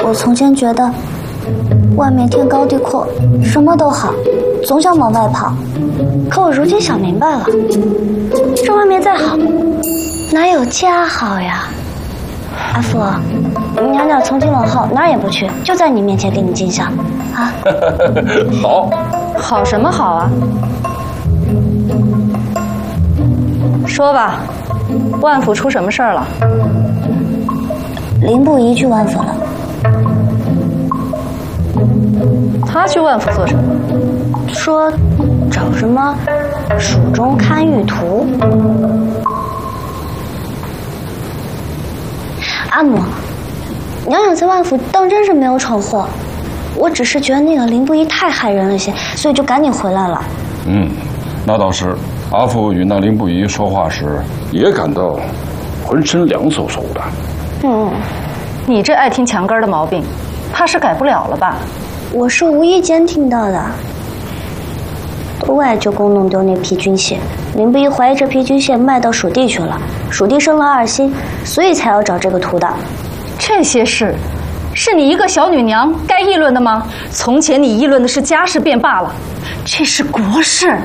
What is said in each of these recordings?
我从前觉得外面天高地阔，什么都好，总想往外跑。可我如今想明白了，这外面再好，哪有家好呀？阿福，娘娘从今往后哪儿也不去，就在你面前给你尽孝啊！ 好， 好什么好啊？说吧，万府出什么事儿了？ 林不疑去万府了。 他去万府做什么？ 说找什么蜀中堪舆图。阿母，娘娘在万府当真是没有闯祸，我只是觉得那个林不疑太害人了些，所以就赶紧回来了。 那倒是。阿父与那林不疑说话时，也感到浑身凉飕飕的。 你这爱听墙根的毛病，怕是改不了了吧？ 我是无意间听到的。外舅公弄丢那批军械，林不疑怀疑这批军械卖到蜀地去了，蜀地生了二心，所以才要找这个图的。 这些事，是你一个小女娘该议论的吗？从前你议论的是家事便罢了，这是国事。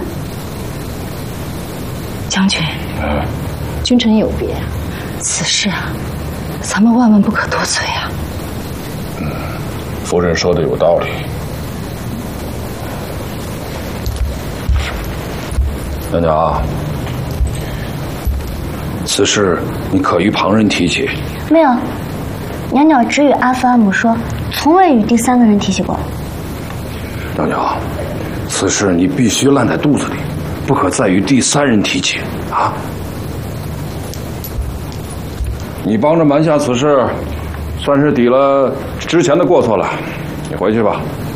将军，君臣有别，此事啊，咱们万万不可多嘴啊。 夫人说的有道理。娘娘，此事你可与旁人提起？ 没有，娘娘只与阿父阿母说，从未与第三个人提起过。 娘娘，此事你必须烂在肚子里，不可再与第三人提起啊！你帮着瞒下此事，算是抵了之前的过错了。你回去吧。